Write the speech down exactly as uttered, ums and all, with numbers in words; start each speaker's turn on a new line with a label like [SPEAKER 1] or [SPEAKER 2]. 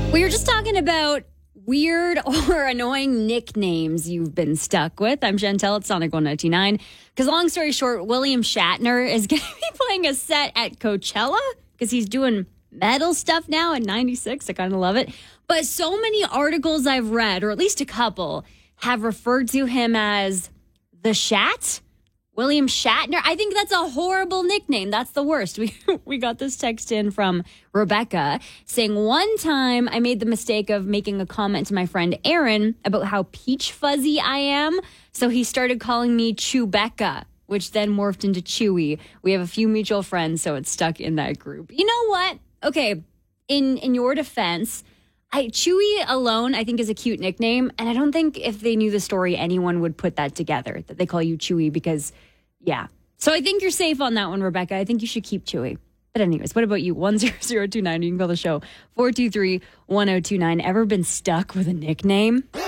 [SPEAKER 1] We were just talking about weird or annoying nicknames you've been stuck with. I'm Chantel at Sonic one ninety-nine. Because long story short, William Shatner is going to be playing a set at Coachella because he's doing metal stuff now at ninety-six. I kind of love it. But so many articles I've read, or at least a couple, have referred to him as the Shat. William Shatner. I think that's a horrible nickname. That's the worst. We we got this text in from Rebecca saying, one time I made the mistake of making a comment to my friend Aaron about how peach fuzzy I am. So he started calling me Chewbecca, which then morphed into Chewy. We have a few mutual friends, so it's stuck in that group. You know what? Okay, in, in your defense, I, Chewy alone, I think, is a cute nickname. And I don't think if they knew the story, anyone would put that together, that they call you Chewy because, yeah. So I think you're safe on that one, Rebecca. I think you should keep Chewy. But anyways, what about you? one zero zero two nine. You can call the show four two three, one zero two nine. Ever been stuck with a nickname?